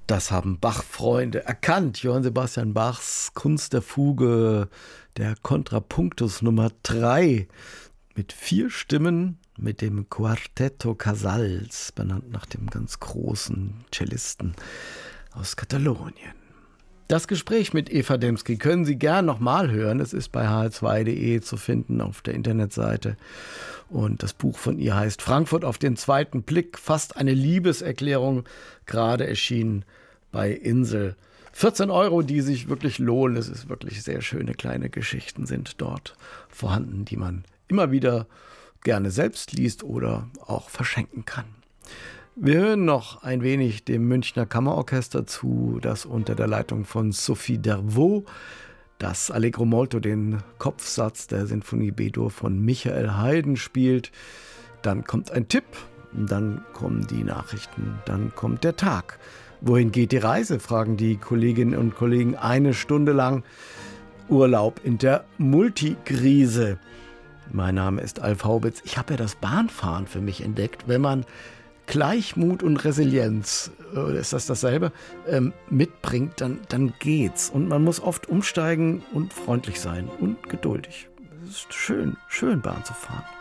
Das haben Bach-Freunde erkannt. Johann Sebastian Bachs Kunst der Fuge, der Kontrapunktus Nummer 3 mit 4 Stimmen, mit dem Quartetto Casals, benannt nach dem ganz großen Cellisten aus Katalonien. Das Gespräch mit Eva Demski können Sie gern nochmal hören. Es ist bei hr2.de zu finden auf der Internetseite. Und das Buch von ihr heißt Frankfurt auf den zweiten Blick, fast eine Liebeserklärung, gerade erschienen bei Insel. 14 €, die sich wirklich lohnen. Es ist wirklich sehr schöne kleine Geschichten sind dort vorhanden, die man immer wieder gerne selbst liest oder auch verschenken kann. Wir hören noch ein wenig dem Münchner Kammerorchester zu, das unter der Leitung von Sophie Dervaux das Allegro molto, den Kopfsatz der Sinfonie B-Dur von Michael Haydn spielt. Dann kommt ein Tipp, dann kommen die Nachrichten, dann kommt der Tag. Wohin geht die Reise, fragen die Kolleginnen und Kollegen 1 Stunde lang. Urlaub in der Multikrise. Mein Name ist Alf Haubitz. Ich habe ja das Bahnfahren für mich entdeckt. Wenn man Gleichmut und Resilienz, ist das dasselbe, mitbringt, dann geht's. Und man muss oft umsteigen und freundlich sein und geduldig. Es ist schön Bahn zu fahren.